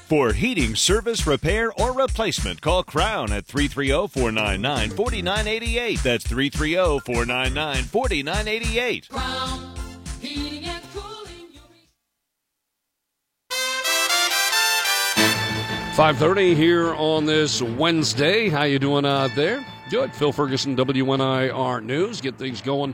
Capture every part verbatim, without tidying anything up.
For heating, service, repair, or replacement, call Crown at three three zero, four nine nine, four nine eight eight. That's three three zero, four nine nine, four nine eight eight. Crown Heating and Cooling. five thirty here on this Wednesday. How you doing out there? Good. Phil Ferguson, W N I R News. Get things going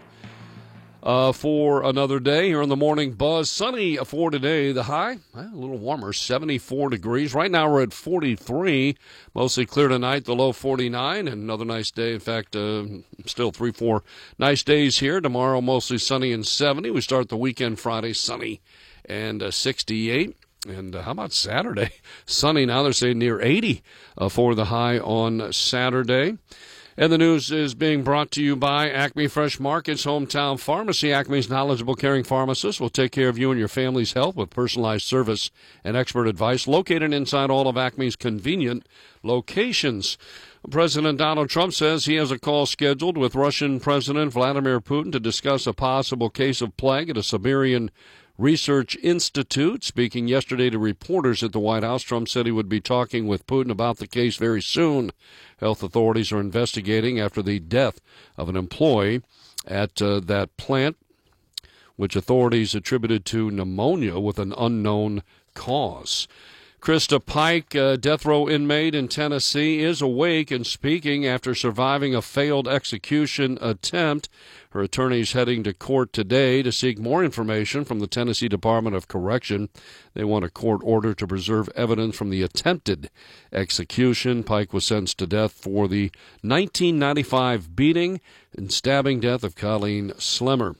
uh, for another day here on the Morning Buzz. Sunny for today. The high, well, a little warmer, seventy-four degrees. Right now we're at forty-three. Mostly clear tonight, the low forty-nine. And another nice day. In fact, uh, still three, four nice days here. Tomorrow mostly sunny and seventy. We start the weekend Friday sunny and uh, sixty-eight. And uh, how about Saturday? Sunny now. They're saying near eighty uh, for the high on Saturday. And the news is being brought to you by Acme Fresh Markets, Hometown Pharmacy. Acme's knowledgeable, caring pharmacist will take care of you and your family's health with personalized service and expert advice, located inside all of Acme's convenient locations. President Donald Trump says he has a call scheduled with Russian President Vladimir Putin to discuss a possible case of plague at a Siberian Research Institute. Speaking yesterday to reporters at the White House, Trump said he would be talking with Putin about the case very soon. Health authorities are investigating after the death of an employee at uh, that plant, which authorities attributed to pneumonia with an unknown cause. Krista Pike, a death row inmate in Tennessee, is awake and speaking after surviving a failed execution attempt. Her attorney's heading to court today to seek more information from the Tennessee Department of Correction. They want a court order to preserve evidence from the attempted execution. Pike was sentenced to death for the nineteen ninety-five beating and stabbing death of Colleen Slemmer.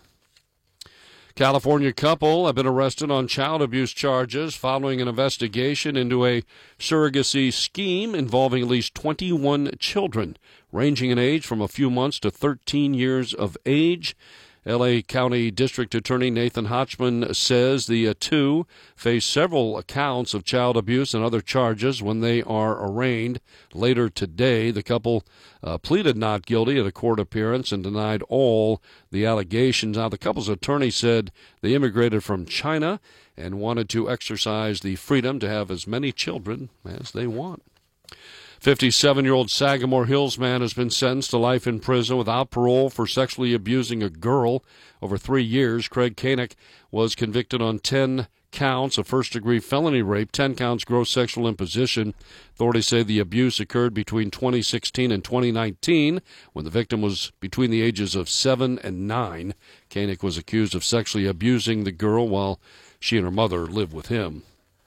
California couple have been arrested on child abuse charges following an investigation into a surrogacy scheme involving at least twenty-one children, ranging in age from a few months to thirteen years of age. L A County District Attorney Nathan Hotchman says the uh, two face several counts of child abuse and other charges when they are arraigned. Later today, the couple uh, pleaded not guilty at a court appearance and denied all the allegations. Now, the couple's attorney said they immigrated from China and wanted to exercise the freedom to have as many children as they want. fifty-seven-year-old Sagamore Hills man has been sentenced to life in prison without parole for sexually abusing a girl over three years. Craig Koenig was convicted on ten counts of first-degree felony rape, ten counts gross sexual imposition. Authorities say the abuse occurred between twenty sixteen and twenty nineteen, when the victim was between the ages of seven and nine. Koenig was accused of sexually abusing the girl while she and her mother lived with him.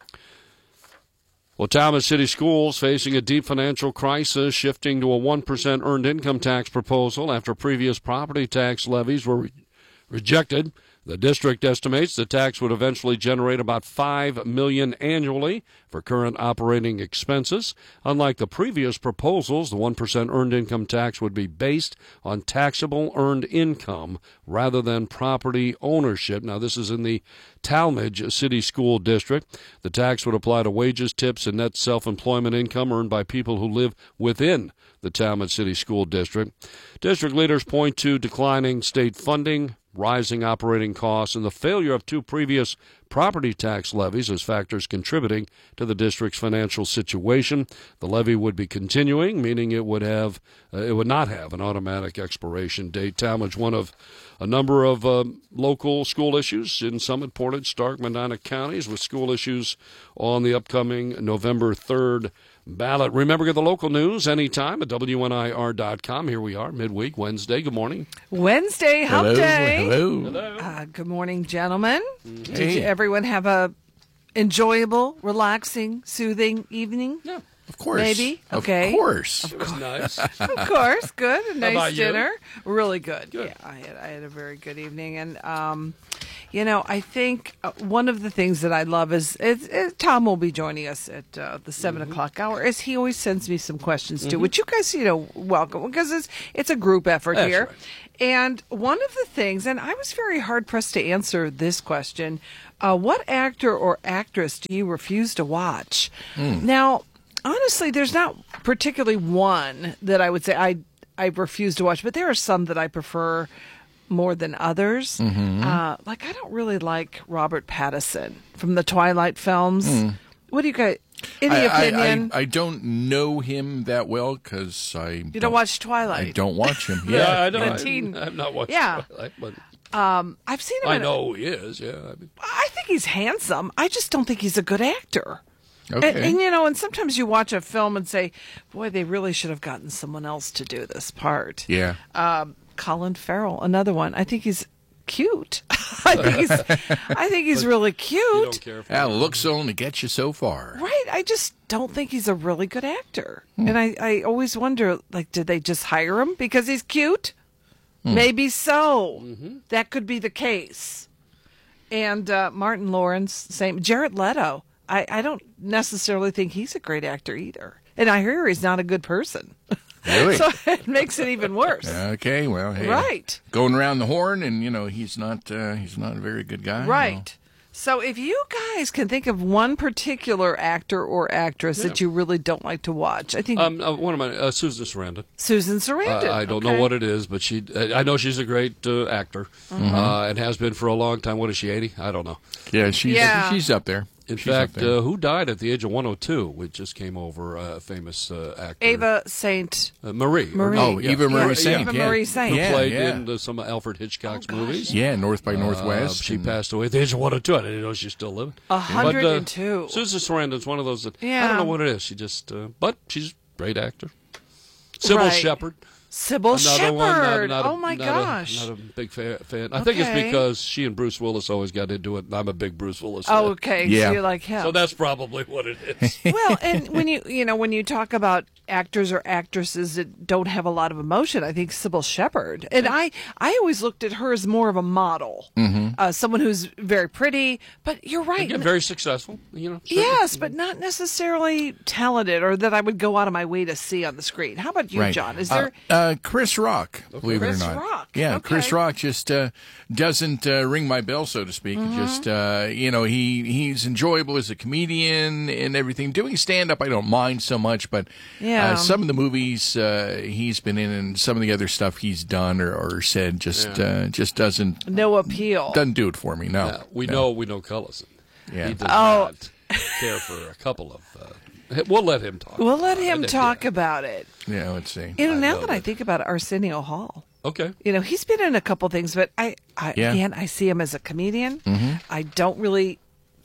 Well, Talmadge City Schools facing a deep financial crisis, shifting to a one percent earned income tax proposal after previous property tax levies were re- rejected. The district estimates the tax would eventually generate about five million dollars annually for current operating expenses. Unlike the previous proposals, the one percent earned income tax would be based on taxable earned income rather than property ownership. Now, this is in the Talmadge City School District. The tax would apply to wages, tips, and net self-employment income earned by people who live within the Talmadge City School District. District leaders point to declining state funding, rising operating costs, and the failure of two previous property tax levies as factors contributing to the district's financial situation. The levy would be continuing, meaning it would have uh, it would not have an automatic expiration date. Talmadge, one of a number of uh, local school issues in Summit, Portage, Stark, Medina counties, with school issues on the upcoming November third ballot. Remember, get the local news anytime at W N I R dot com. Here we are, midweek, Wednesday. Good morning. Wednesday, hump Hello. day. Hello. Hello. Uh, good morning, gentlemen. Mm-hmm. Did you, everyone have a enjoyable, relaxing, soothing evening? Yeah. Of course. Maybe? Of Okay. course. It was nice. Of course, good. A nice about you? dinner. Really good. Good. Yeah, I had, I had a very good evening. And, um, you know, I think uh, one of the things that I love is, is, is Tom will be joining us at uh, the seven Mm-hmm. o'clock hour, as he always sends me some questions too, which you guys, you know, welcome, because it's, it's a group effort That's here. right. And one of the things, and I was very hard pressed to answer this question, uh, what actor or actress do you refuse to watch? Now, honestly, there's not particularly one that I would say I I refuse to watch, but there are some that I prefer more than others. Uh, like, I don't really like Robert Pattinson from the Twilight films. What do you guys? Any I, I- opinion? I, I don't know him that well because I you don't watch Twilight. I don't watch him. Yeah, Yeah, I know. The I, teen- I've not watched Yeah. Twilight, but I've seen him. I in- know who he is. Yeah, I mean, I think he's handsome. I just don't think he's a good actor. Okay. And, and you know, and sometimes you watch a film and say, "Boy, they really should have gotten someone else to do this part." yeah. Um, Colin Farrell, another one. I think he's cute. I think he's. I think he's really you don't cute. care for That looks only get you so far. Right. I just don't think he's a really good actor. Hmm. And I, I always wonder, like, did they just hire him because he's cute? Hmm. Maybe so. Mm-hmm. That could be the case. And uh, Martin Lawrence, same. Jared Leto. I, I don't necessarily think he's a great actor either. And I hear he's not a good person. Really? So it makes it even worse. Okay. Well, hey, Right. Going around the horn, and you know he's not uh, he's not a very good guy. Right. So if you guys can think of one particular actor or actress that you really don't like to watch, I think Um, uh, one of my uh, Susan Sarandon. Susan Sarandon. Uh, I don't Okay. know what it is, but she. I know she's a great uh, actor, Mm-hmm. uh, and has been for a long time. What is she? eighty? I don't know. Yeah, she's Yeah. she's up there. In She's up fact, there. uh, who died at the age of one hundred two? We just came over a uh, famous uh, actor, Ava Saint. uh, Marie. Marie. oh, yeah. Eva Marie Yeah, Saint. Eva yeah. Marie Saint. Who Yeah, played yeah. in uh, some of Alfred Hitchcock's Oh, gosh. movies. Yeah, North by Uh, Northwest. she and- passed away at the age of one hundred two. I didn't know she's still living. A hundred But, uh, and two. Susan Sarandon's one of those that I Yeah. don't know what it is. She just, uh, but she's a great actor. Sybil Right. Shepherd. Sybil Another Shepherd. one. Not, not a, Oh my not gosh. A, not a big fa- fan. I think it's Okay. because she and Bruce Willis always got into it, and I'm a big Bruce Willis fan. Oh, okay. Yeah. So you like him. So that's probably what it is. well, and when you you know when you talk about actors or actresses that don't have a lot of emotion, I think Sybil Shepherd, and I I always looked at her as more of a model, mm-hmm. uh, someone who's very pretty. But you're right. Again, very successful. You know. certainly. Yes, but not necessarily talented, or that I would go out of my way to see on the screen. How about you, Right. John? Is Uh, there? uh, Chris Rock, believe Chris it or not. Rock, Yeah, okay. Chris Rock just uh, doesn't uh, ring my bell, so to speak. Mm-hmm. Just uh, you know, he he's enjoyable as a comedian and everything. Doing stand up, I don't mind so much, but Yeah. uh, some of the movies uh, he's been in and some of the other stuff he's done or, or said just uh, just doesn't No appeal. doesn't do it for me. No, Yeah, we no. know we know Cullison. Yeah. He does Oh. not care for a couple of. Uh, we'll let him talk. We'll let about him it. talk Yeah. about it. Yeah, let's see. You know, I now know that I that. think about it, Arsenio Hall. Okay. You know, he's been in a couple things, but I, I Yeah. again, I see him as a comedian. Mm-hmm. I don't really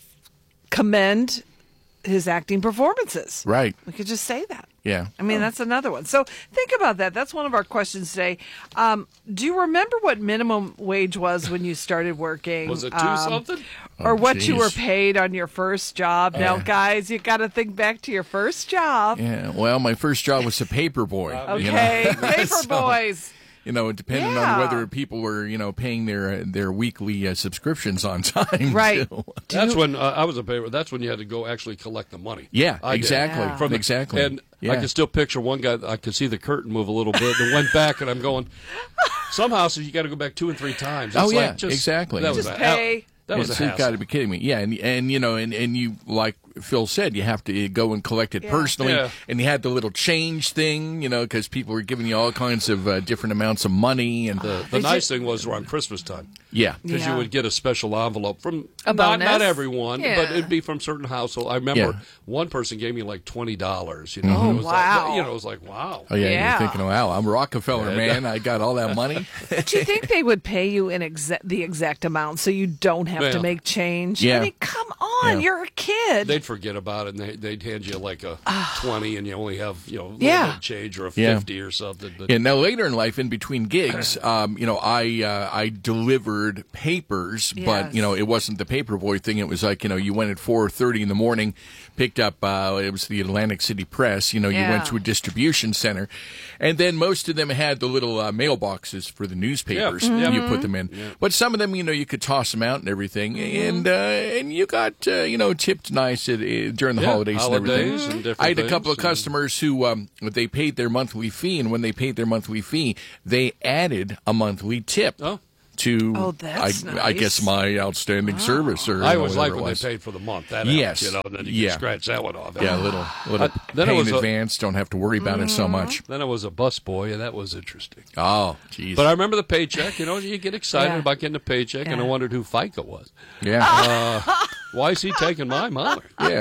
commend his acting performances. Right. We could just say that. Yeah. I mean, that's another one. So think about that. That's one of our questions today. Um, do you remember what minimum wage was when you started working? Was it two Um, something? Or Oh, what you were geez. paid on your first job? Now, guys, you got to think back to your first job. Yeah. Well, my first job was a paper boy. you know. Okay, paper So- boys. You know, depending Yeah. on whether people were, you know, paying their their weekly uh, subscriptions on time. Right. too. That's when uh, I was a paper. That's when you had to go actually collect the money. Yeah, I did. exactly. Yeah. From the- exactly. And yeah. I can still picture one guy. I could see the curtain move a little bit, and went back, and I'm going. Some houses you got to go back two and three times. It's Oh, yeah, like just, exactly. That was Just a, pay. That was a It's- you've hassle. got to be kidding me. Yeah, and and you know, and, and you like Phil said, you have to go and collect it Yeah. personally, Yeah. and you had the little change thing, you know, because people were giving you all kinds of uh, different amounts of money, and The, the Is nice it- thing was around Christmas time. yeah, Because Yeah. you would get a special envelope from A not, bonus? not everyone, Yeah. but it'd be from certain household. I remember Yeah. one person gave me like twenty dollars. You know, Oh, it was wow. Like, you know, it was like wow. oh yeah, Yeah. you're thinking, wow, I'm Rockefeller, man, I got all that money. Do you think they would pay you in exa- the exact amount so you don't have to Yeah. make change? Yeah. I mean, come on, Yeah. you're a kid. They'd forget about it, and they, they'd hand you like a twenty, and you only have you know a little Yeah. bit of change or a Yeah. fifty or something. But Yeah. Now later in life, in between gigs, um, you know, I uh, I delivered papers, Yes. but you know, it wasn't the paperboy thing. It was like you know, you went at four thirty in the morning, picked up. Uh, it was the Atlantic City Press. You know, you Yeah. went to a distribution center, and then most of them had the little uh, mailboxes for the newspapers. Yeah. You Mhm. put them in, but some of them, you know, you could toss them out and everything, and uh, and you got uh, you know tipped nice at, uh, during the Yeah, holidays, and holidays everything. and different I had a things, couple of and- customers who um, they paid their monthly fee, and when they paid their monthly fee, they added a monthly tip Oh. to Oh, that's I, I nice. guess my outstanding service. Or I you know, always whatever liked it when they was. paid for the month. That Yes. helped, you know, and then you Yeah. can scratch that one off. Yeah, a little, little Uh, then it pay was in a- advance. Don't have to worry about it so much. Then I was a busboy, and that was interesting. Oh, jeez. But I remember the paycheck. You know, you get excited Yeah. about getting a paycheck, and I Yeah. wondered who FICA was. yeah, Why is he taking my money? yeah.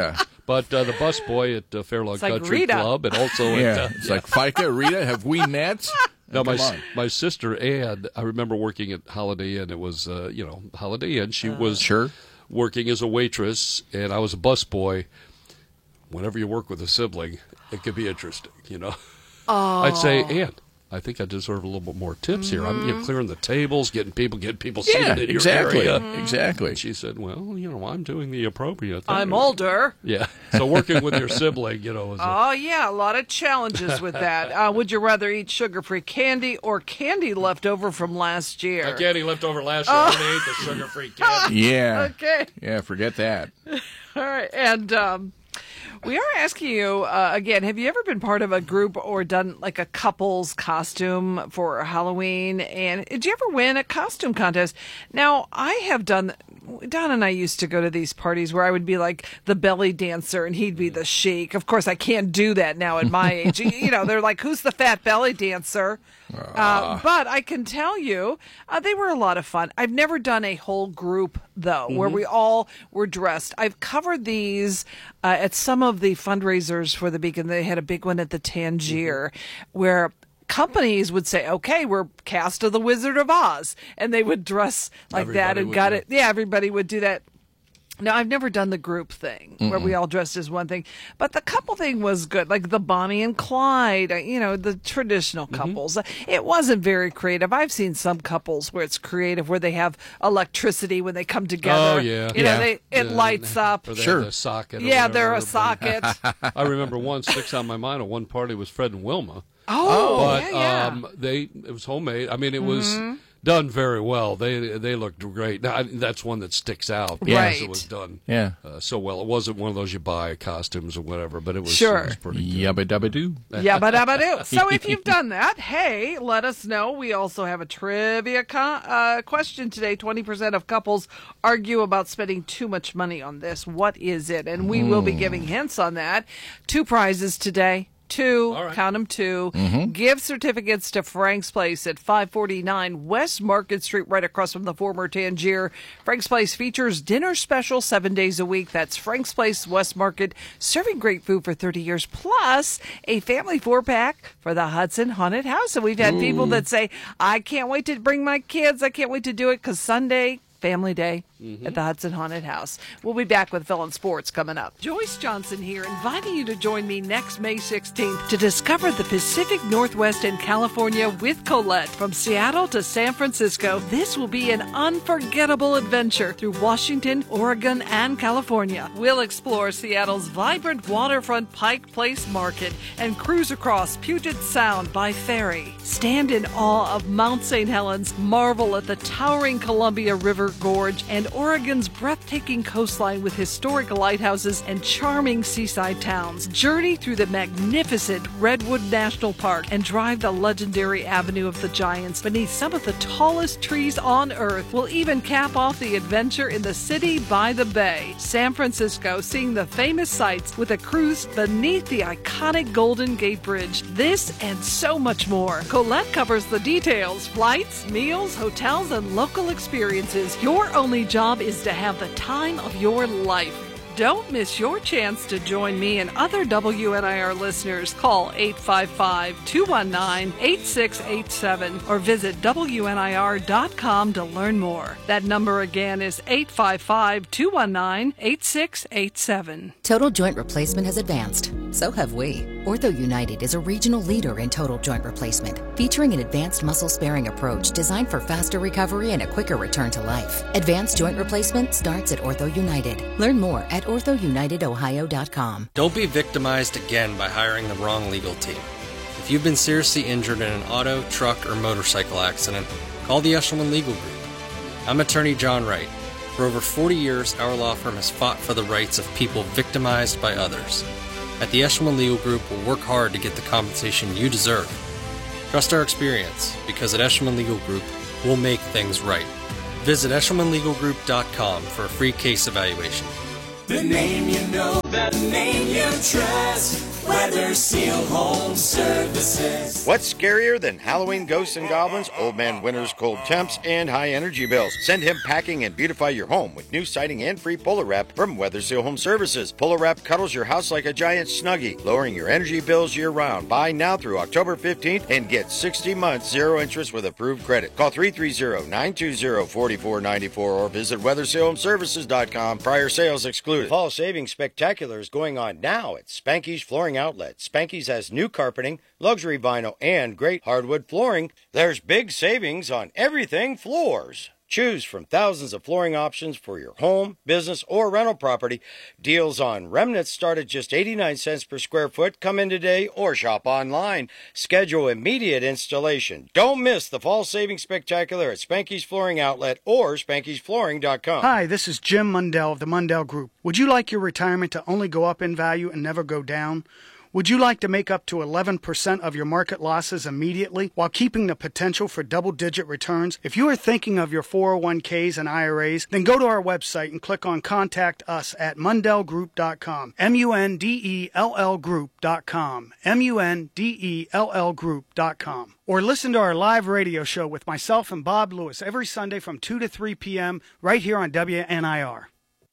But uh, the busboy at uh, Fairlawn It's like Country Rita. Club, and also Yeah, at uh, it's like FICA, Rita, have we nets? no, my Come on. my sister Ann. I remember working at Holiday Inn. It was uh, you know Holiday Inn. She was Sure. working as a waitress, and I was a busboy. Whenever you work with a sibling, it could be interesting, you know. Oh. I'd say, Ann, I think I deserve a little bit more tips here. I'm you know, clearing the tables, getting people, getting people seated Yeah, in your exactly. area. Exactly. And she said, "Well, you know, I'm doing the appropriate thing." I'm older. Yeah. So working with your sibling, you know, is a, Oh, yeah, a lot of challenges with that. Uh, would you rather eat sugar-free candy or candy left over from last year? that candy left over last year. I only ate the sugar-free candy. Yeah. Okay. Yeah, forget that. All right. And um, we are asking you, uh, again, have you ever been part of a group or done like a couple's costume for Halloween? And did you ever win a costume contest? Now, I have done, Don and I used to go to these parties where I would be like the belly dancer and he'd be the sheik. Of course, I can't do that now at my age. You- You know, they're like, who's the fat belly dancer? Uh, but I can tell you, uh, they were a lot of fun. I've never done a whole group, though, where we all were dressed. I've covered these uh, at some of the fundraisers for the Beacon. They had a big one at the Tangier where companies would say, okay, we're cast of the Wizard of Oz. And they would dress like that Everybody and would, got yeah. it. Yeah, everybody would do that. No, I've never done the group thing where Mm-mm. we all dressed as one thing, but the couple thing was good, like the Bonnie and Clyde, uh, you know, the traditional couples. It wasn't very creative. I've seen some couples where it's creative, where they have electricity when they come together. Oh, yeah. You know, Yeah. they, it Yeah, lights up. Or they Sure. have the socket. or Yeah, they're a whatever, but- socket. I remember one sticks on my mind. At one party was Fred and Wilma. Oh, but yeah, yeah. um, they it was homemade. I mean, it was done very well. They they looked great. Now, I- that's one that sticks out because Right. it was done Yeah. uh, so well. It wasn't one of those you buy costumes or whatever, but it was, Sure. it was pretty good. Yabba dabba doo. Yabba dabba doo. So if you've done that, hey, let us know. We also have a trivia co- uh, question today. twenty percent of couples argue about spending too much money on this. What is it? And we will be giving hints on that. Two prizes today. Two, All right. count them two. Gift certificates to Frank's Place at five forty-nine West Market Street, right across from the former Tangier. Frank's Place features dinner special seven days a week. That's Frank's Place, West Market, serving great food for thirty years, plus a family four-pack for the Hudson Haunted House. And we've had people that say, I can't wait to bring my kids. I can't wait to do it because Sunday, family day at the Hudson Haunted House. We'll be back with Phil and Sports coming up. Joyce Johnson here, inviting you to join me next May sixteenth to discover the Pacific Northwest and California with Colette. From Seattle to San Francisco, this will be an unforgettable adventure through Washington, Oregon, and California. We'll explore Seattle's vibrant waterfront Pike Place Market and cruise across Puget Sound by ferry. Stand in awe of Mount Saint Helens, marvel at the towering Columbia River Gorge, and Oregon's breathtaking coastline with historic lighthouses and charming seaside towns. Journey through the magnificent Redwood National Park and drive the legendary Avenue of the Giants beneath some of the tallest trees on Earth. We'll even cap off the adventure in the city by the bay. San Francisco, seeing the famous sights with a cruise beneath the iconic Golden Gate Bridge. This and so much more. Colette covers the details: flights, meals, hotels, and local experiences. Your only job is to have the time of your life. Don't miss your chance to join me and other W N I R listeners. Call eight five five, two one nine, eight six eight seven or visit W N I R dot com to learn more. That number again is eight five five, two one nine, eight six eight seven. Total joint replacement has advanced. So have we. Ortho United is a regional leader in total joint replacement, featuring an advanced muscle-sparing approach designed for faster recovery and a quicker return to life. Advanced joint replacement starts at Ortho United. Learn more at ortho united ohio dot com. Don't be victimized again by hiring the wrong legal team. If you've been seriously injured in an auto, truck, or motorcycle accident, call the Eshelman Legal Group. I'm attorney John Wright. For over forty years, our law firm has fought for the rights of people victimized by others. At the Eshelman Legal Group, we'll work hard to get the compensation you deserve. Trust our experience, because at Eshelman Legal Group, we'll make things right. Visit eshelman legal group dot com for a free case evaluation. The name you know, the name you trust. Whether Weather Seal Home Services. What's scarier than Halloween ghosts and goblins, old man winter's cold temps, and high energy bills? Send him packing and beautify your home with new siding and free Polar Wrap from Weather Seal Home Services. Polar Wrap cuddles your house like a giant Snuggie, lowering your energy bills year round. Buy now through October fifteenth and get sixty months zero interest with approved credit. Call three three zero, nine two zero, four four nine four or visit weather seal home services dot com. Prior sales excluded. Fall Savings Spectacular is going on now at Spanky's Flooring Outlet. Spanky's has new carpeting, luxury vinyl, and great hardwood flooring. There's big savings on everything floors. Choose from thousands of flooring options for your home, business, or rental property. Deals on remnants start at just eighty-nine cents per square foot. Come in today or shop online. Schedule immediate installation. Don't miss the Fall Savings Spectacular at Spanky's Flooring Outlet or spankys flooring dot com. Hi, this is Jim Mundell of the Mundell Group. Would you like your retirement to only go up in value and never go down? Would you like to make up to eleven percent of your market losses immediately while keeping the potential for double-digit returns? If you are thinking of your four oh one k's and I R As, then go to our website and click on Contact Us at mundell group dot com. M U N D E L L group dot com. M U N D E L L group dot com. Or listen to our live radio show with myself and Bob Lewis every Sunday from two to three p.m. right here on W N I R.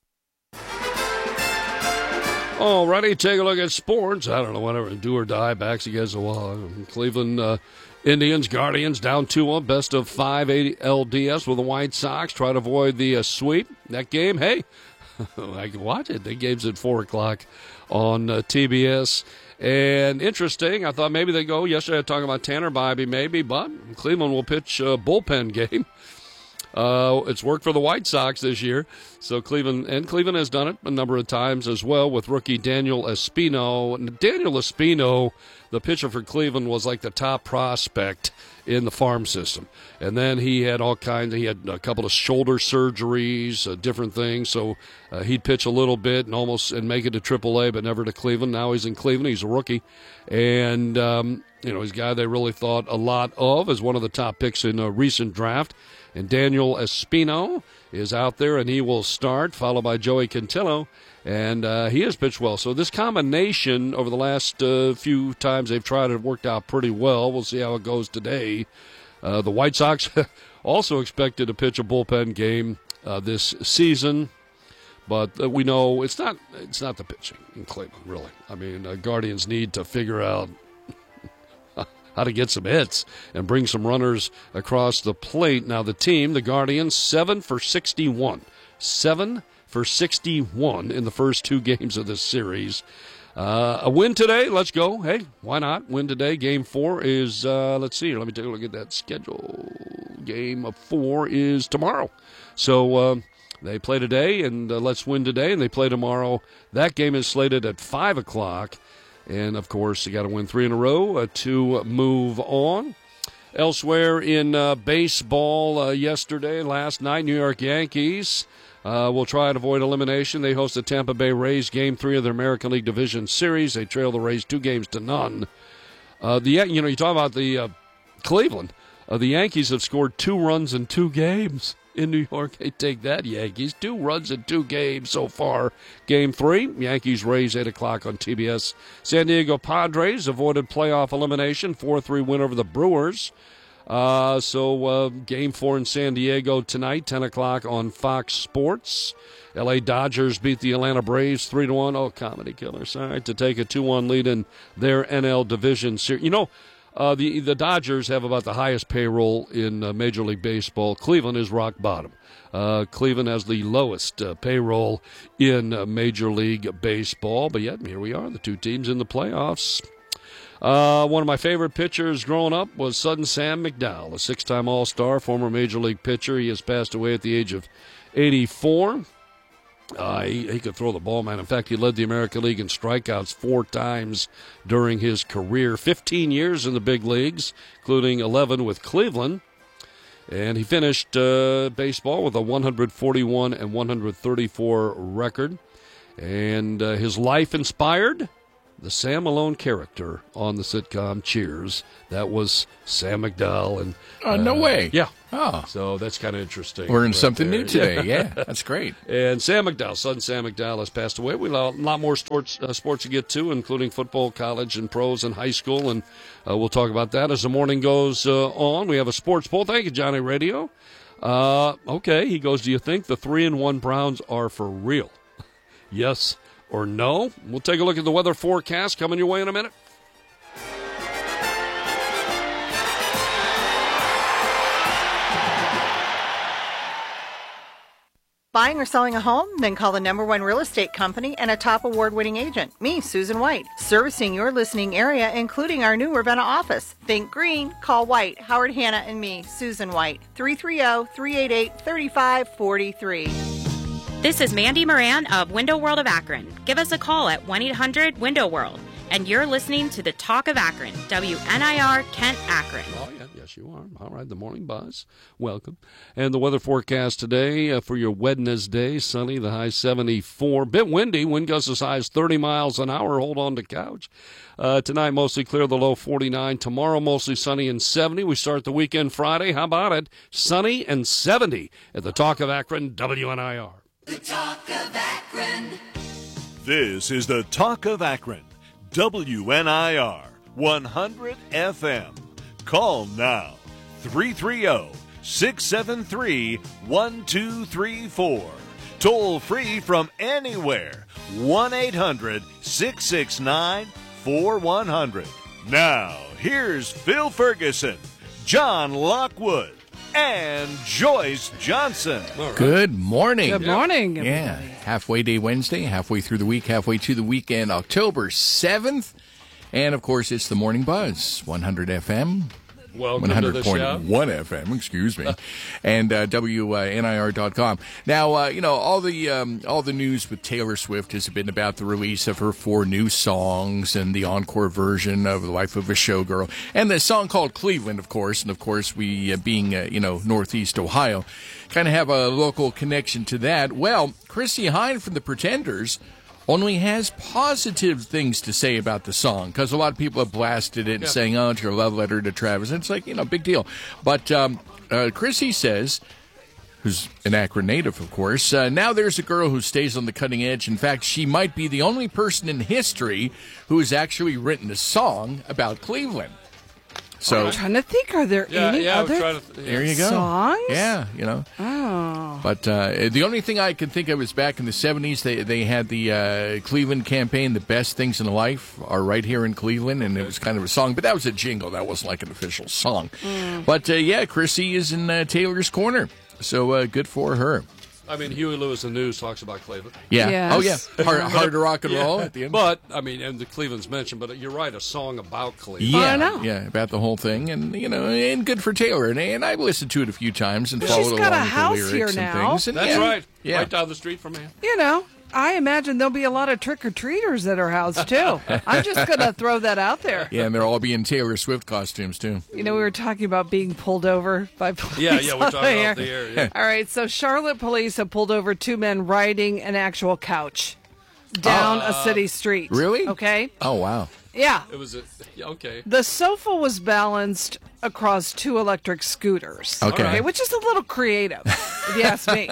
Alrighty, take a look at sports. I don't know, whatever, do or die, backs against the wall. Cleveland uh, Indians, Guardians down two one, best of five L D S with the White Sox. Try to avoid the uh, sweep. That game, hey, I can watch it. The game's at four o'clock on uh, T B S. And interesting, I thought maybe they go, yesterday I was talking about Tanner Bybee maybe, but Cleveland will pitch a bullpen game. Uh, it's worked for the White Sox this year, so Cleveland and Cleveland has done it a number of times as well with rookie Daniel Espino. And Daniel Espino, the pitcher for Cleveland, was like the top prospect in the farm system, and then he had all kinds. He had a couple of shoulder surgeries, uh, different things. So uh, he'd pitch a little bit and almost and make it to triple A, but never to Cleveland. Now he's in Cleveland. He's a rookie, and um, you know he's a guy they really thought a lot of as one of the top picks in a recent draft. And Daniel Espino is out there, and he will start, followed by Joey Cantillo, and uh, he has pitched well. So this combination over the last uh, few times they've tried it worked out pretty well. We'll see how it goes today. Uh, the White Sox also expected to pitch a bullpen game uh, this season, but uh, we know it's not it's not the pitching in Cleveland, really. I mean, uh, Guardians need to figure out how to get some hits and bring some runners across the plate. Now the team, the Guardians, seven for sixty-one. Seven for sixty-one in the first two games of this series. Uh, a win today, let's go. Hey, why not? Win today. Game four is, uh, let's see here. Let me take a look at that schedule. Game of four is tomorrow. So uh, they play today, and uh, let's win today, and they play tomorrow. That game is slated at five o'clock. And, of course, you got to win three in a row uh, to move on. Elsewhere in uh, baseball uh, yesterday, last night, New York Yankees uh, will try to avoid elimination. They host the Tampa Bay Rays, Game three of their American League Division Series. They trail the Rays two games to none. Uh, the You know, you talk about the uh, Cleveland. Uh, the Yankees have scored two runs in two games. In New York, they take that, Yankees. Two runs in two games so far. Game three, Yankees-Rays, eight o'clock on T B S. San Diego Padres avoided playoff elimination, four three win over the Brewers. Uh, so uh, game four in San Diego tonight, ten o'clock on Fox Sports. L A Dodgers beat the Atlanta Braves three to one. Oh, comedy killer, sorry, to take a two one lead in their N L Division Series. You know, Uh, the the Dodgers have about the highest payroll in uh, Major League Baseball. Cleveland is rock bottom. Uh, Cleveland has the lowest uh, payroll in uh, Major League Baseball. But yet, here we are, the two teams in the playoffs. Uh, one of my favorite pitchers growing up was Sudden Sam McDowell, a six-time All-Star, former Major League pitcher. He has passed away at the age of eighty-four. Uh, he, he could throw the ball, man. In fact, he led the American League in strikeouts four times during his career. fifteen years in the big leagues, including eleven with Cleveland. And he finished uh, baseball with a one forty-one and one thirty-four record. And uh, his life inspired the Sam Malone character on the sitcom Cheers. That was Sam McDowell. And Oh, no uh, way. Yeah. Oh. So that's kind of interesting. Learned right something there. new today. Yeah, that's great. And Sam McDowell, son Sam McDowell, has passed away. We have a lot more sports uh, sports to get to, including football, college, and pros, and high school. And uh, we'll talk about that as the morning goes uh, on. We have a sports poll. Thank you, Johnny Radio. Uh, okay, he goes, do you think the three and one Browns are for real? Yes or no? We'll take a look at the weather forecast coming your way in a minute. Buying or selling a home? Then call the number one real estate company and a top award-winning agent, me, Susan White, servicing your listening area, including our new Ravenna office. Think green, call White, Howard Hanna, and me, Susan White, three three zero, three eight eight, three five four three. This is Mandy Moran of Window World of Akron. Give us a call at one eight hundred window world. And you're listening to the Talk of Akron, W N I R Kent Akron. Oh, yeah, yes, you are. All right, the morning buzz. Welcome. And the weather forecast today uh, for your Wednesday, sunny, the high seventy-four. Bit windy, wind gusts as high as thirty miles an hour. Hold on to couch. Uh, tonight, mostly clear, the low forty-nine. Tomorrow, mostly sunny and seventy. We start the weekend Friday. How about it? Sunny and seventy at the Talk of Akron, W N I R. The Talk of Akron. This is the Talk of Akron, W N I R, one hundred F M. Call now, three three zero, six seven three, one two three four. Toll free from anywhere, one eight hundred, six six nine, four one zero zero. Now, here's Phil Ferguson, John Lockwood, and Joyce Johnson. All right. Good morning. Good morning, Yeah, everybody. halfway day Wednesday, halfway through the week, halfway to the weekend, October seventh. And, of course, it's the Morning Buzz, one hundred F M. Welcome one to hundred the point show. one F M, excuse me, and uh, W N I R dot com. Now, uh, you know, all the um, all the news with Taylor Swift has been about the release of her four new songs and the encore version of The Life of a Showgirl, and the song called Cleveland, of course. And, of course, we, uh, being, uh, you know, Northeast Ohio, kind of have a local connection to that. Well, Chrissie Hynde from The Pretenders only has positive things to say about the song, because a lot of people have blasted it and Yeah. saying, oh, it's your love letter to Travis. And it's like, you know, big deal. But um, uh, Chrissie says, who's an Akron native, of course, uh, now there's a girl who stays on the cutting edge. In fact, she might be the only person in history who has actually written a song about Cleveland. So I'm trying to think, are there Yeah, any yeah, I'm other trying to th- there you go. songs? Yeah, you know. Oh. But uh, the only thing I can think of is back in the seventies, they they had the uh, Cleveland campaign, The Best Things in Life Are Right Here in Cleveland, and it was kind of a song, but that was a jingle. That wasn't like an official song. Mm. But, uh, yeah, Chrissie is in uh, Taylor's corner, so uh, good for her. I mean, Huey Lewis in the News talks about Cleveland. Yeah. Yes. Oh, yeah. Hard, hard to rock and Yeah. roll at the end. But, I mean, and the Cleveland's mentioned, but you're right, a song about Cleveland. Yeah, I know. yeah, about the whole thing, and you know, and good for Taylor, and, and I've listened to it a few times and She's followed got along a with house the lyrics here and now. things. And That's yeah, right. Yeah, Right down the street from here. You know, I imagine there'll be a lot of trick-or-treaters at her house, too. I'm just going to throw that out there. yeah, and they'll all be in Taylor Swift costumes too. You know, we were talking about being pulled over by police. Yeah, yeah, we're on talking air. about the air. Yeah. All right, so Charlotte police have pulled over two men riding an actual couch down a city street. Really? Okay. Oh wow. Yeah. It was a, yeah, okay. The sofa was balanced across two electric scooters. Okay. right. Which is a little creative, if you ask me.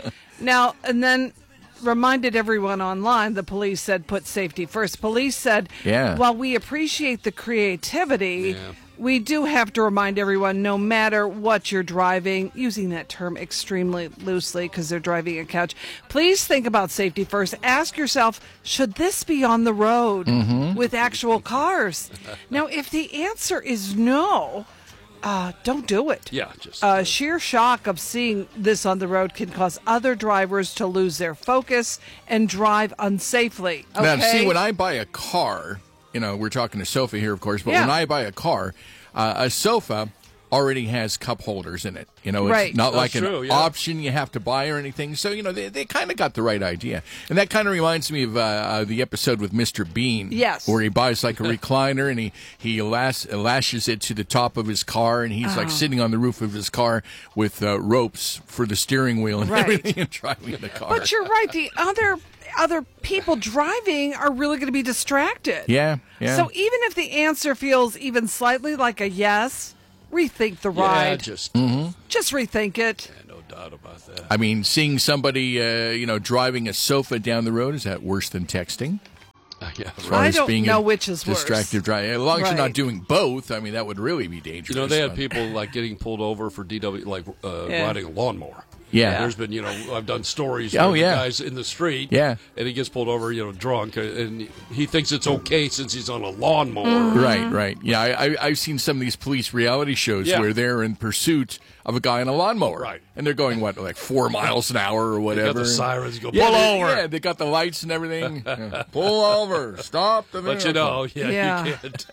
Now, and then reminded everyone online, the police said put safety first. Police said, Yeah. while we appreciate the creativity, Yeah. we do have to remind everyone, no matter what you're driving, using that term extremely loosely because they're driving a couch, please think about safety first. Ask yourself, should this be on the road with actual cars? Now, if the answer is no, uh, don't do it. Yeah, just. Uh, sheer shock of seeing this on the road can cause other drivers to lose their focus and drive unsafely. Okay? Now, see, when I buy a car, you know, we're talking a sofa here, of course, but Yeah. when I buy a car, uh, a sofa already has cup holders in it. You know, it's Right. not That's like true, an yeah. option you have to buy or anything. So, you know, they, they kind of got the right idea. And that kind of reminds me of uh, uh, the episode with Mister Bean. Yes. Where he buys like a recliner and he, he lash, lashes it to the top of his car and he's like Oh. sitting on the roof of his car with uh, ropes for the steering wheel and Right. everything and driving the car. But you're right. The other other people driving are really going to be distracted. Yeah, yeah. So even if the answer feels even slightly like a yes, rethink the Yeah, ride. just, Mhm. Just rethink it. yeah, no doubt about that. I mean, seeing somebody, uh, you know, driving a sofa down the road, is that worse than texting? Uh, yeah, As far I as don't being know a which is worse. distractive driving. As long as you're Right. not doing both, I mean, that would really be dangerous. You know, they had but- people like getting pulled over for D W, like uh, Yeah. riding a lawnmower. Yeah. There's been, you know, I've done stories Oh, where yeah. the guy's in the street, Yeah. and he gets pulled over, you know, drunk, uh, and he thinks it's okay since he's on a lawnmower. Mm-hmm. Right, right. Yeah, I, I, I've seen some of these police reality shows Yeah. where they're in pursuit of a guy on a lawnmower. Right. And they're going, what, like four miles an hour or They whatever? got the sirens go, Yeah, pull they, over. Yeah, they got the lights and everything. Yeah. Pull over. Stop the But you vehicle. know, yeah, Yeah. you can't.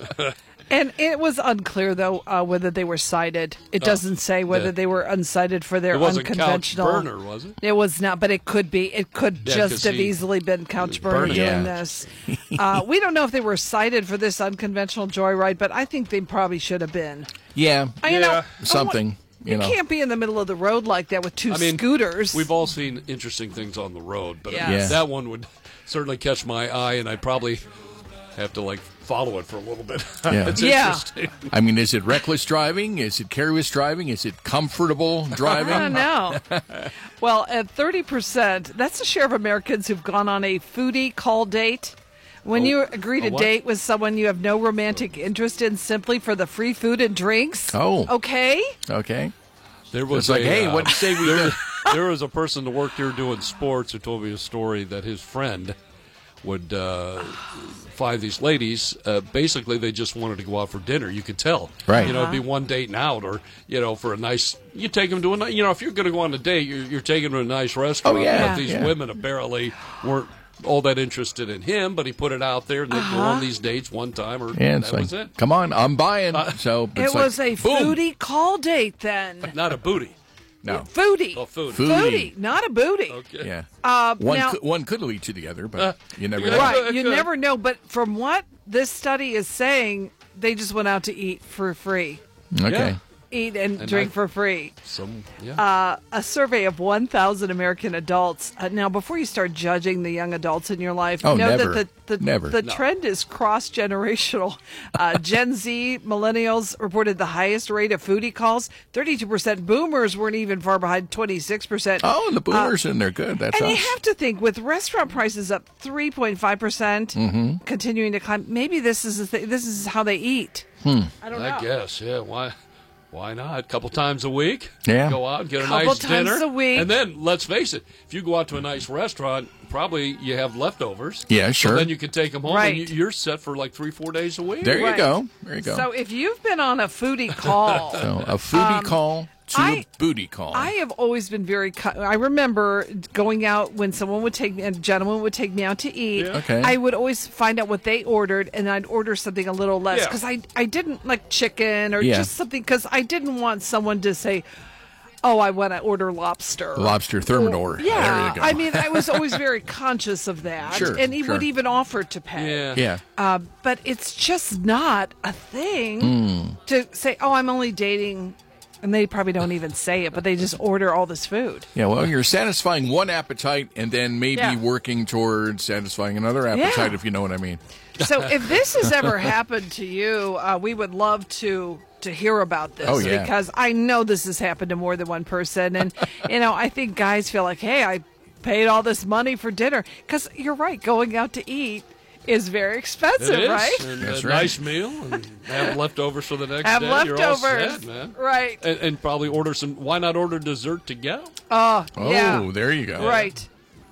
And it was unclear, though, uh, whether they were cited. It doesn't say whether yeah. they were uncited for their It wasn't Couch unconventional. Burner, was it? It was not, but it could be. It could Yeah, just 'cause have he- easily been Couch Burner burning. doing Yeah. this. Uh, we don't know if they were cited for this unconventional joyride, but I think they probably should have been. Yeah, I, you know, Yeah. something. You, You know. can't be in the middle of the road like that with two I mean, scooters. We've all seen interesting things on the road, but I mean, Yes. Yeah. that one would certainly catch my eye, and I'd probably have to like follow it for a little bit. Yeah. It's Yeah. interesting. I mean, is it reckless driving? Is it careless driving? Is it comfortable driving? I don't know. Well, at thirty percent, that's the share of Americans who've gone on a foodie call date. When Oh, you agree to a what? date with someone you have no romantic interest in simply for the free food and drinks. Oh. Okay. Okay. There was It's like, a, hey, uh, what'd you say we there, did? was, there was a person that worked here doing sports who told me a story that his friend would uh, find these ladies. Uh, basically, they just wanted to go out for dinner. You could tell, Right. You know, it'd be one date out, or you know, for a nice. You take them to a, ni- you know, if you're going to go on a date, you're, you're taking them to a nice restaurant. Oh, yeah. But these Yeah. women apparently weren't all that interested in him, but he put it out there, and they'd go on these dates one time, or Yeah, it's that like, was it. come on, I'm buying. Uh, so It it's like, was a boom. foodie call date then. Not a booty. No. Foodie. Oh, food. Food. Foodie, not a booty. Okay. Yeah. Uh, One now, could, one could lead to the other, but Uh, you never yeah. know. right, you Good. never know. But from what this study is saying, they just went out to eat for free. Okay. Yeah. Eat and, And drink I- for free. Some, yeah. Uh, a survey of one thousand American adults. Uh, now, before you start judging the young adults in your life, Oh, know never. that the, the, Never. the No. trend is cross generational. Uh, Gen Z millennials reported the highest rate of foodie calls. thirty-two percent boomers weren't even far behind, twenty-six percent. Oh, and the boomers, and they're good. That's And you us. have to think, with restaurant prices up three point five percent, Mm-hmm. continuing to climb, maybe this is the th- this is how they eat. Hmm. I don't I know. guess, yeah. Why? Why not? A couple times a week. Yeah. Go out and get a Couple nice times dinner. a week. And then let's face it, if you go out to a nice restaurant, probably you have leftovers. Yeah, So sure. then you can take them home, Right. and you- you're set for like three, four days a week. There you Right. go. There you go. So if you've been on a foodie call, So a foodie call to I- a booty call. I have always been very. cu- I remember going out when someone would take me, a gentleman would take me out to eat. Yeah. Okay. I would always find out what they ordered, and I'd order something a little less Yeah. because I I didn't like chicken or Yeah. just something because I didn't want someone to say, "Oh, I want to order lobster." Lobster thermidor. Yeah, There you go. I mean, I was always very conscious of that, Sure, and he sure. would even offer to pay. Yeah. yeah. Uh, but it's just not a thing Hmm. to say, "Oh, I'm only dating," and they probably don't even say it, but they just order all this food. Yeah, well, you're satisfying one appetite and then maybe Yeah. working towards satisfying another appetite, Yeah. if you know what I mean. So, if this has ever happened to you, uh, we would love to to hear about this Oh, yeah. because I know this has happened to more than one person, and you know, I think guys feel like, "Hey, I paid all this money for dinner," because you're right, going out to eat is very expensive, It is. right? And That's a right. nice meal, and have leftovers for the next Have day. You're all leftovers, set, man. right? And, and probably order some. Why not order dessert to go? Oh, Oh, yeah, there you go. right.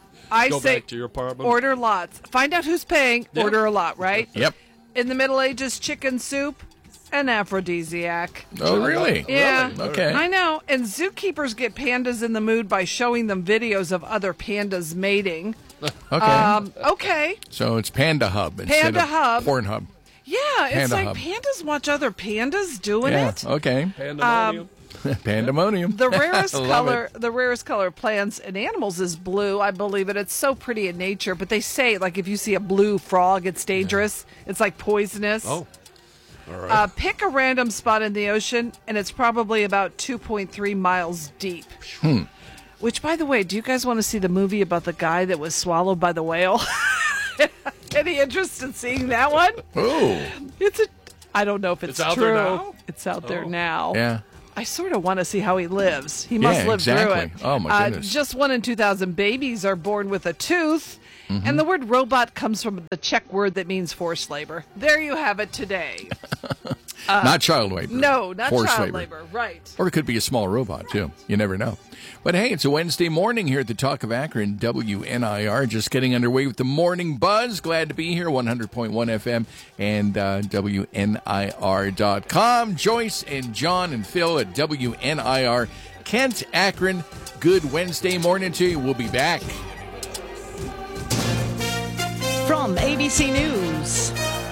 I Go say back to your apartment. order lots. Find out who's paying. Yeah. Order a lot, right? Yep. In the Middle Ages, chicken soup, an aphrodisiac. Oh, really? Yeah. Really? Okay. I know. And zookeepers get pandas in the mood by showing them videos of other pandas mating. Okay. Um, okay. so it's Panda Hub instead Panda of Hub. Pornhub. Yeah, it's Panda like Hub. pandas watch other pandas doing Yeah. it. Okay. Pandemonium. Pandemonium. The rarest Love color, it. the rarest color of plants and animals is blue. I believe it. It's so pretty in nature, but they say like if you see a blue frog, it's dangerous. It's like poisonous. oh. All right. Uh, pick a random spot in the ocean, and it's probably about two point three miles deep. Hmm. Which, by the way, do you guys want to see the movie about the guy that was swallowed by the whale? Any interest in seeing that one? Oh. It's a, I don't know if it's, It's out true. there now? It's out there Oh. now. Yeah. I sort of want to see how he lives. He must Yeah, live exactly. through it. Oh, my Uh, goodness. just one in two thousand babies are born with a tooth. Mm-hmm. And the word robot comes from the Czech word that means forced labor. There you have it today. Uh, not child labor. No, not Forced child labor. labor. Right. Or it could be a small robot, too. You never know. But hey, it's a Wednesday morning here at the Talk of Akron, W N I R. Just getting underway with the morning buzz. Glad to be here, one hundred point one F M and uh, W N I R dot com. Joyce and John and Phil at W N I R. Kent, Akron, good Wednesday morning to you. We'll be back. From A B C News,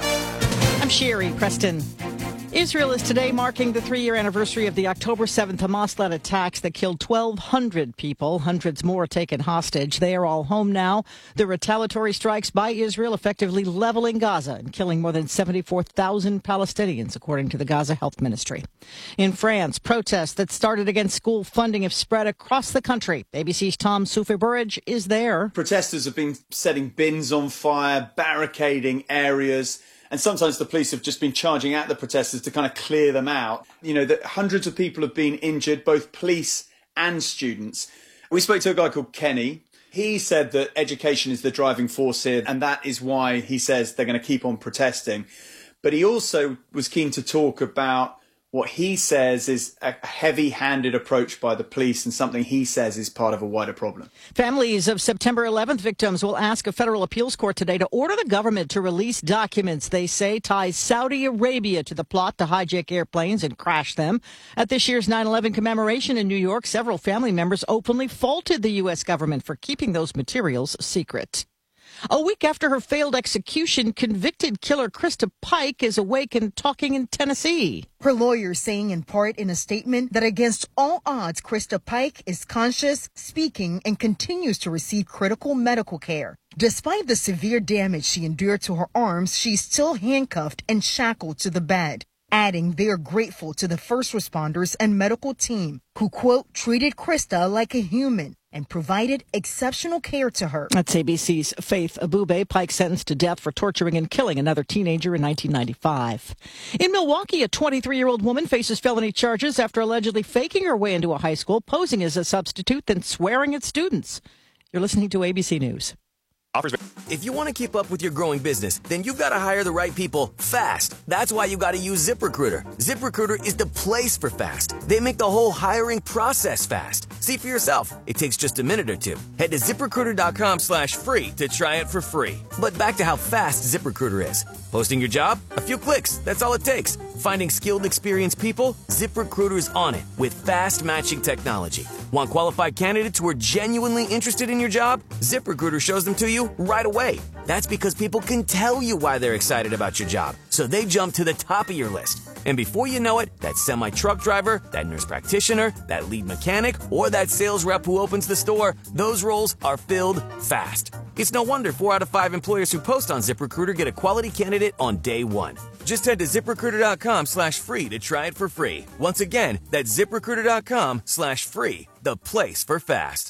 I'm Sherry Preston. Israel is today marking the three-year anniversary of the October seventh Hamas-led attacks that killed twelve hundred people. Hundreds more taken hostage. They are all home now. The retaliatory strikes by Israel effectively leveling Gaza and killing more than seventy-four thousand Palestinians, according to the Gaza Health Ministry. In France, protests that started against school funding have spread across the country. A B C's Tom Soufe-Burridge is there. Protesters have been setting bins on fire, barricading areas. And sometimes the police have just been charging at the protesters to kind of clear them out. You know, that hundreds of people have been injured, both police and students. We spoke to a guy called Kenny. He said that education is the driving force here, and that is why he says they're going to keep on protesting. But he also was keen to talk about what he says is a heavy-handed approach by the police and something he says is part of a wider problem. Families of September eleventh victims will ask a federal appeals court today to order the government to release documents they say ties Saudi Arabia to the plot to hijack airplanes and crash them. At this year's nine eleven commemoration in New York, several family members openly faulted the U S government for keeping those materials secret. A week after her failed execution, convicted killer Krista Pike is awake and talking in Tennessee. Her lawyer saying in part in a statement that against all odds, Krista Pike is conscious, speaking, and continues to receive critical medical care. Despite the severe damage she endured to her arms, she's still handcuffed and shackled to the bed. Adding they are grateful to the first responders and medical team who, quote, treated Krista like a human and provided exceptional care to her. That's A B C's Faith Abube. Pike sentenced to death for torturing and killing another teenager in nineteen ninety-five. In Milwaukee, a twenty-three-year-old woman faces felony charges after allegedly faking her way into a high school, posing as a substitute, then swearing at students. You're listening to A B C News. If you want to keep up with your growing business, then you've got to hire the right people fast. That's why you got to use ZipRecruiter. ZipRecruiter is the place for fast. They make the whole hiring process fast. See for yourself. It takes just a minute or two. Head to ZipRecruiter.com slash free to try it for free. But back to how fast ZipRecruiter is. Posting your job? A few clicks. That's all it takes. Finding skilled, experienced people? ZipRecruiter's on it with fast matching technology. Want qualified candidates who are genuinely interested in your job? ZipRecruiter shows them to you right away. That's because people can tell you why they're excited about your job, so they jump to the top of your list. And before you know it, that semi-truck driver, that nurse practitioner, that lead mechanic, or that sales rep who opens the store, those roles are filled fast. It's no wonder four out of five employers who post on ZipRecruiter get a quality candidate on day one. Just head to ZipRecruiter.com slash free to try it for free. Once again, that's ZipRecruiter.com slash free, the place for fast.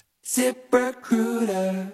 ZipRecruiter.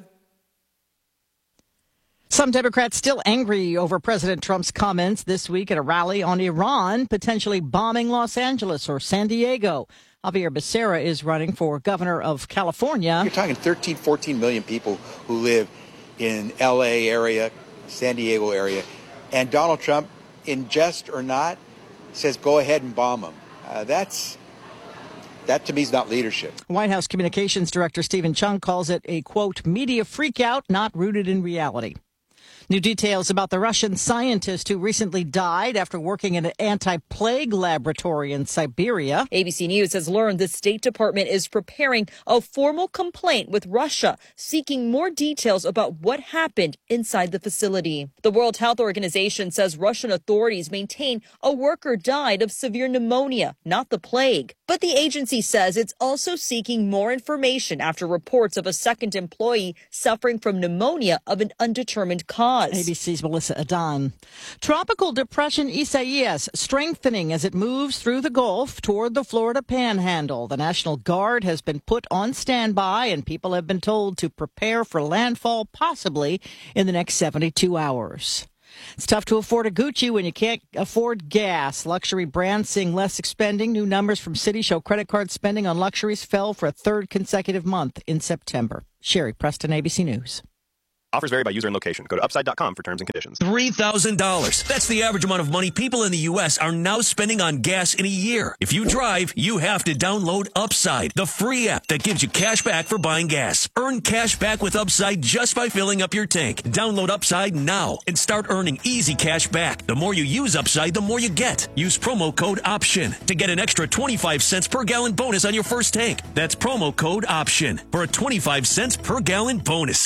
Some Democrats still angry over President Trump's comments this week at a rally on Iran potentially bombing Los Angeles or San Diego. Javier Becerra is running for governor of California. You're talking thirteen, fourteen million people who live in L A area, San Diego area, and Donald Trump, in jest or not, says go ahead and bomb them. Uh, that's That, to me, is not leadership. White House Communications Director Stephen Chung calls it a, quote, media freakout not rooted in reality. New details about the Russian scientist who recently died after working in an anti-plague laboratory in Siberia. A B C News has learned the State Department is preparing a formal complaint with Russia, seeking more details about what happened inside the facility. The World Health Organization says Russian authorities maintain a worker died of severe pneumonia, not the plague. But the agency says it's also seeking more information after reports of a second employee suffering from pneumonia of an undetermined cause. Buzz. A B C's Melissa Adan. Tropical depression Isaias strengthening as it moves through the Gulf toward the Florida Panhandle. The National Guard has been put on standby, and people have been told to prepare for landfall possibly in the next seventy-two hours. It's tough to afford a Gucci when you can't afford gas. Luxury brands seeing less expending. New numbers from Citi show credit card spending on luxuries fell for a third consecutive month in September. Sherry Preston, A B C News. Offers vary by user and location. Go to upside dot com for terms and conditions. three thousand dollars. That's the average amount of money people in the U S are now spending on gas in a year. If you drive, you have to download Upside, the free app that gives you cash back for buying gas. Earn cash back with Upside just by filling up your tank. Download Upside now and start earning easy cash back. The more you use Upside, the more you get. Use promo code OPTION to get an extra twenty-five cents per gallon bonus on your first tank. That's promo code OPTION for a twenty-five cents per gallon bonus.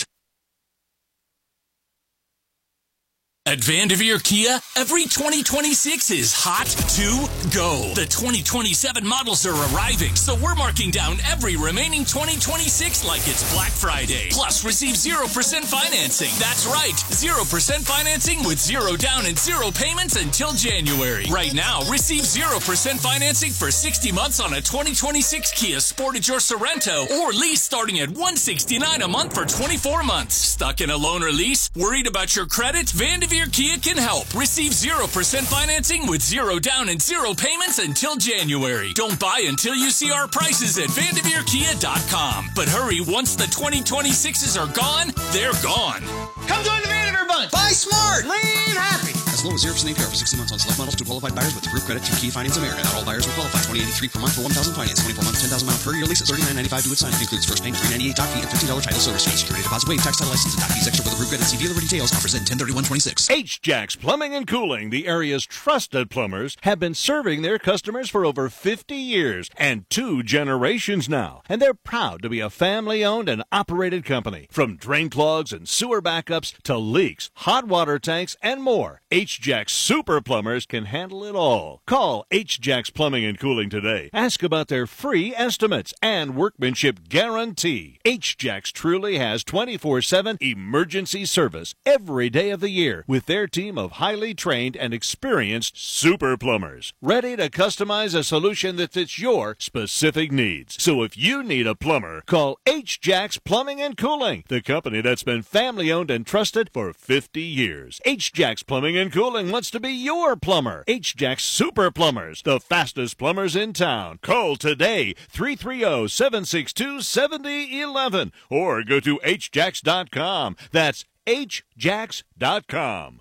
At Vanderveer Kia, every twenty twenty-six is hot to go. The twenty twenty-seven models are arriving, so we're marking down every remaining twenty twenty-six like it's Black Friday. Plus, receive zero percent financing. That's right, zero percent financing with zero down and zero payments until January. Right now, receive zero percent financing for sixty months on a twenty twenty-six Kia Sportage or Sorento, or lease starting at one hundred sixty-nine dollars a month for twenty-four months. Stuck in a loan or lease? Worried about your credit? Vanderveer Kia can help. Receive zero percent financing with zero down and zero payments until January. Don't buy until you see our prices at vanderveer kia dot com. But hurry, once the twenty twenty-sixes are gone, they're gone. Come join the Vanderveer Bunch. Buy smart. Lean happy. As low as zero percent A P R for sixty months on select models to qualified buyers with approved credit through Kia Finance America. Not all buyers will qualify. twenty eighty-three per month for one thousand finance. twenty-four month, ten thousand mile per year lease at thirty-nine ninety-five due at signing. Includes first payment, three ninety-eight doc fee, and fifteen dollars title service fee. Security deposit waived. Tax title license and doc fees extra with approved credit. See dealer for details. Offers in ten thirty-one twenty-six. H-Jacks Plumbing and Cooling, the area's trusted plumbers, have been serving their customers for over fifty years and two generations now. And they're proud to be a family-owned and operated company. From drain clogs and sewer backups to leaks, hot water tanks, and more, H-Jacks Super Plumbers can handle it all. Call H-Jacks Plumbing and Cooling today. Ask about their free estimates and workmanship guarantee. H-Jacks truly has twenty-four seven emergency service every day of the year with their team of highly trained and experienced super plumbers, ready to customize a solution that fits your specific needs. So if you need a plumber, call H-Jacks Plumbing and Cooling, the company that's been family-owned and trusted for fifty years. H-Jacks Plumbing and Cooling wants to be your plumber. H-Jacks Super Plumbers, the fastest plumbers in town. Call today, three three zero, seven six two, seven zero one one, or go to h jacks dot com. That's h jacks dot com.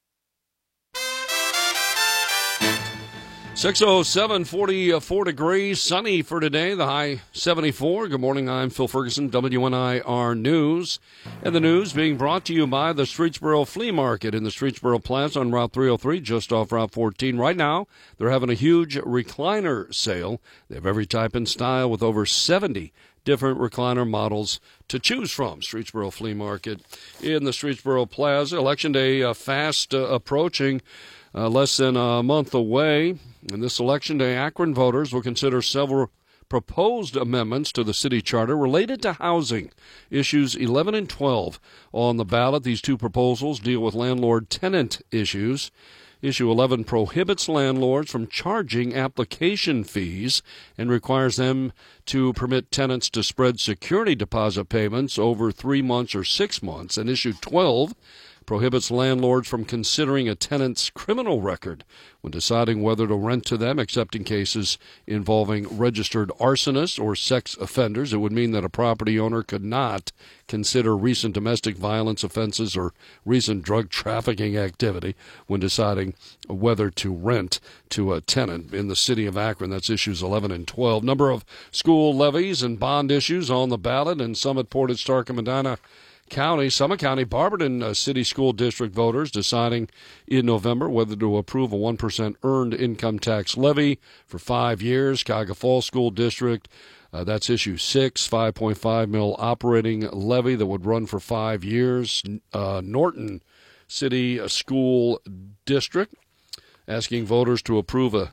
six oh seven, forty-four degrees, sunny for today, the high seventy-four. Good morning, I'm Phil Ferguson, W N I R News. And the news being brought to you by the Streetsboro Flea Market in the Streetsboro Plaza on Route three oh three, just off Route fourteen. Right now, they're having a huge recliner sale. They have every type and style with over seventy different recliner models to choose from. Streetsboro Flea Market in the Streetsboro Plaza. Election Day uh, fast uh, approaching. Uh, less than a month away. And this election day, Akron voters will consider several proposed amendments to the city charter related to housing. Issues eleven and twelve on the ballot. These two proposals deal with landlord-tenant issues. Issue eleven prohibits landlords from charging application fees and requires them to permit tenants to spread security deposit payments over three months or six months. And issue twelve prohibits landlords from considering a tenant's criminal record when deciding whether to rent to them, except in cases involving registered arsonists or sex offenders. It would mean that a property owner could not consider recent domestic violence offenses or recent drug trafficking activity when deciding whether to rent to a tenant in the city of Akron. That's issues eleven and twelve. Number of school levies and bond issues on the ballot in Summit, Portage, Stark, and Medina County. Summit County, Barberton uh, City School District voters deciding in November whether to approve a one percent earned income tax levy for five years. Cuyahoga Falls School District, uh, that's issue six, five point five mil operating levy that would run for five years. Uh, Norton City School District asking voters to approve a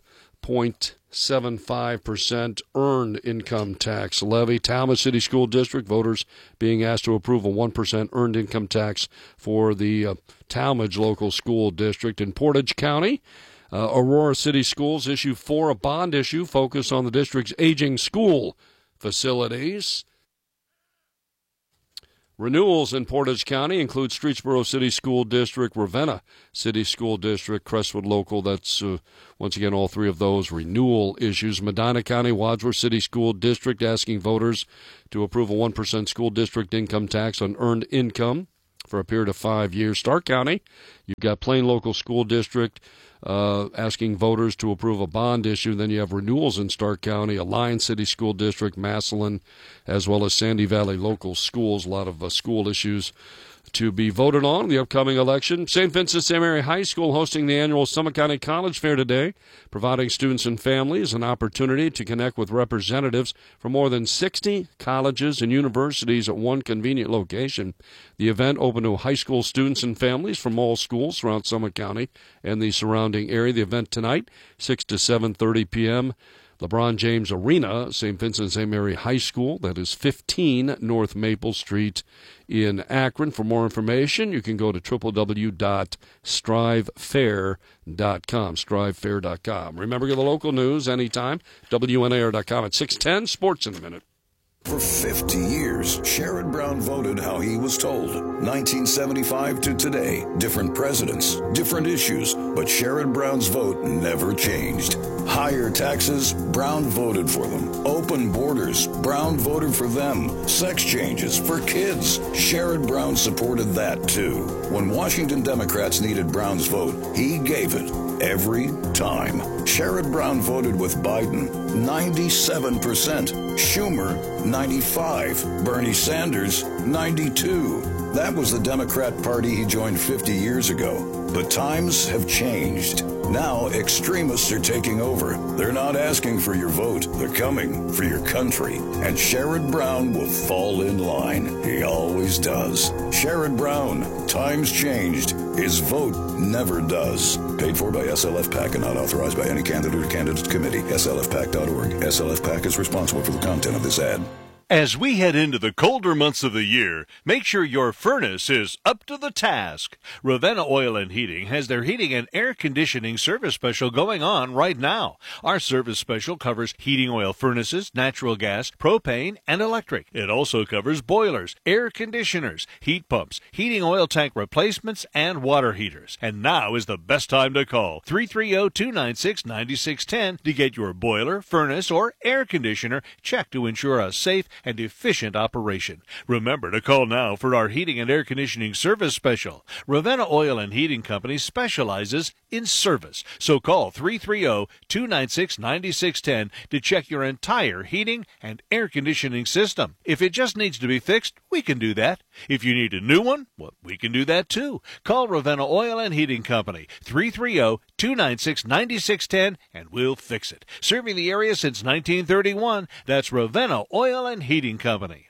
point seven five percent earned income tax levy. Talmadge City School District voters being asked to approve a one percent earned income tax for the uh, Talmadge local school district. In Portage County, uh, Aurora City Schools issue four a bond issue focused on the district's aging school facilities. Renewals in Portage County include Streetsboro City School District, Ravenna City School District, Crestwood Local. That's, uh, once again, all three of those renewal issues. Medina County, Wadsworth City School District asking voters to approve a one percent school district income tax on earned income for a period of five years. Stark County, you've got Plain Local School District uh, asking voters to approve a bond issue. Then you have renewals in Stark County, Alliance City School District, Massillon, as well as Sandy Valley Local Schools. A lot of uh, school issues to be voted on in the upcoming election. Saint Vincent Saint Mary High School hosting the annual Summit County College Fair today, providing students and families an opportunity to connect with representatives from more than sixty colleges and universities at one convenient location. The event open to high school students and families from all schools throughout Summit County and the surrounding area. The event tonight, six to seven thirty p.m., LeBron James Arena, Saint Vincent Saint Mary High School. That is fifteen North Maple Street in Akron. For more information, you can go to w w w dot strive fair dot com, strive fair dot com. Remember, get the local news anytime, W N A R dot com at six ten, Sports in a Minute. For fifty years, Sherrod Brown voted how he was told. nineteen seventy-five to today, different presidents, different issues, but Sherrod Brown's vote never changed. Higher taxes, Brown voted for them. Open borders, Brown voted for them. Sex changes for kids, Sherrod Brown supported that too. When Washington Democrats needed Brown's vote, he gave it every time. Sherrod Brown voted with Biden, ninety-seven percent. Schumer, ninety-five. Bernie Sanders, ninety-two. That was the Democrat Party he joined fifty years ago. But times have changed. Now extremists are taking over. They're not asking for your vote. They're coming for your country. And Sherrod Brown will fall in line. He always does. Sherrod Brown, times changed. His vote never does. Paid for by S L F PAC and not authorized by any candidate or candidate committee. S L F PAC dot org. S L F PAC is responsible for the content of this ad. As we head into the colder months of the year, make sure your furnace is up to the task. Ravenna Oil and Heating has their heating and air conditioning service special going on right now. Our service special covers heating oil furnaces, natural gas, propane, and electric. It also covers boilers, air conditioners, heat pumps, heating oil tank replacements, and water heaters. And now is the best time to call three three zero, two nine six, nine six one zero to get your boiler, furnace, or air conditioner checked to ensure a safe and efficient operation. Remember to call now for our heating and air conditioning service special. Ravenna Oil and Heating Company specializes in service. So call three three zero, two nine six, nine six one zero to check your entire heating and air conditioning system. If it just needs to be fixed, we can do that. If you need a new one, well, we can do that too. Call Ravenna Oil and Heating Company, three three zero, two nine six, nine six one zero, and we'll fix it. Serving the area since nineteen thirty-one, that's Ravenna Oil and Heating Company.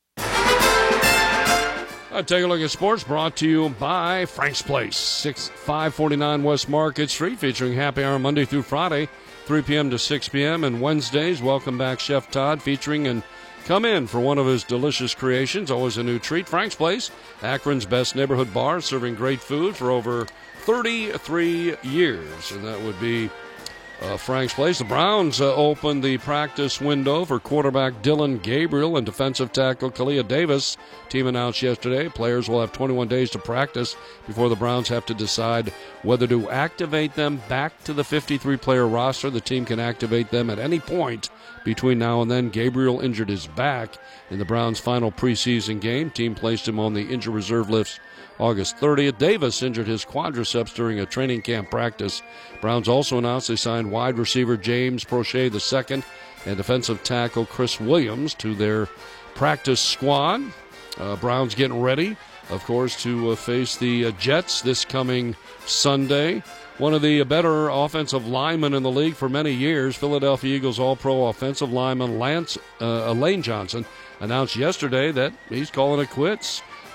Uh, take a look at sports, brought to you by Frank's Place, six five forty-nine West Market Street, featuring happy hour Monday through Friday, three p.m. to six p.m. And Wednesdays, welcome back Chef Todd, featuring and come in for one of his delicious creations, always a new treat. Frank's Place, Akron's best neighborhood bar, serving great food for over thirty-three years, and that would be Uh, Frank's Place. The Browns uh, opened the practice window for quarterback Dylan Gabriel and defensive tackle Kalia Davis. Team announced yesterday players will have twenty-one days to practice before the Browns have to decide whether to activate them back to the fifty-three player roster. The team can activate them at any point between now and then. Gabriel injured his back in the Browns' final preseason game. Team placed him on the injured reserve list August thirtieth. Davis injured his quadriceps during a training camp practice. Browns also announced they signed wide receiver James Prochet the second and defensive tackle Chris Williams to their practice squad. Uh, Browns getting ready, of course, to uh, face the uh, Jets this coming Sunday. One of the better offensive linemen in the league for many years, Philadelphia Eagles All-Pro offensive lineman Lance uh, Lane Johnson announced yesterday that he's calling it quits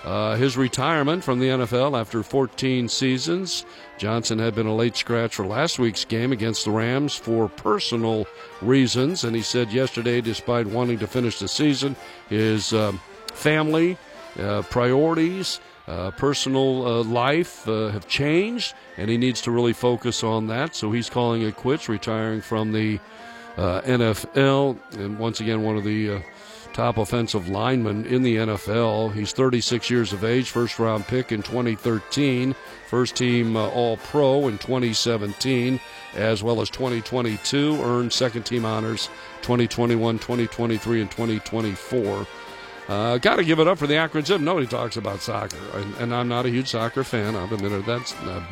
Uh, his retirement from the N F L after fourteen seasons. Johnson had been a late scratch for last week's game against the Rams for personal reasons, and he said yesterday, despite wanting to finish the season, his um, family, uh, priorities, uh, personal uh, life uh, have changed, and he needs to really focus on that, so he's calling it quits, retiring from the uh, N F L, and once again, one of the uh, top offensive lineman in the N F L. He's thirty-six years of age, first-round pick in twenty thirteen, first-team uh, All-Pro in twenty seventeen, as well as twenty twenty-two, earned second-team honors twenty twenty-one, twenty twenty-three, and twenty twenty-four. Uh, Got to give it up for the Akron Zip. Nobody talks about soccer, and, and I'm not a huge soccer fan. I've admitted that's uh,